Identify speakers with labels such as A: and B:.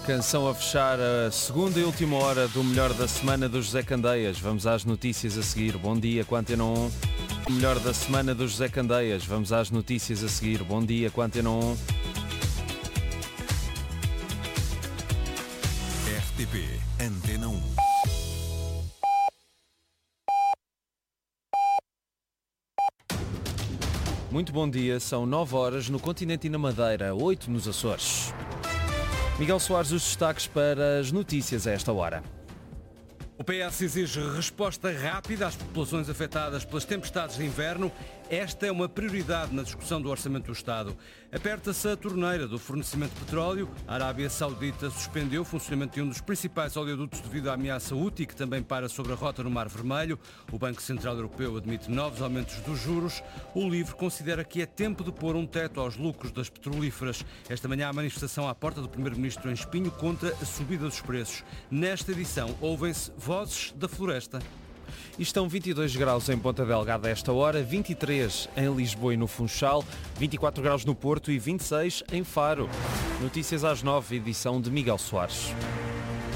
A: Canção a fechar a segunda e última hora do melhor da semana do José Candeias. Vamos às notícias a seguir. Bom dia com a Antena 1. O melhor da semana do José Candeias. Vamos às notícias a seguir. Bom dia com a Antena 1.
B: RTP Antena 1.
A: Muito bom dia. São 9 horas no continente e na Madeira, 8 nos Açores. Miguel Soares, os destaques para as notícias a esta hora.
C: O PS exige resposta rápida às populações afetadas pelas tempestades de inverno. Esta é uma prioridade na discussão do Orçamento do Estado. Aperta-se a torneira do fornecimento de petróleo. A Arábia Saudita suspendeu o funcionamento de um dos principais oleodutos devido à ameaça Houthi, que também para sobre a rota no Mar Vermelho. O Banco Central Europeu admite novos aumentos dos juros. O LIVRE considera que é tempo de pôr um teto aos lucros das petrolíferas. Esta manhã há manifestação à porta do Primeiro-Ministro em Espinho contra a subida dos preços. Nesta edição, ouvem-se vozes da floresta.
A: E estão 22 graus em Ponta Delgada a esta hora, 23 em Lisboa e no Funchal, 24 graus no Porto e 26 em Faro. Notícias às 9, edição de Miguel Soares.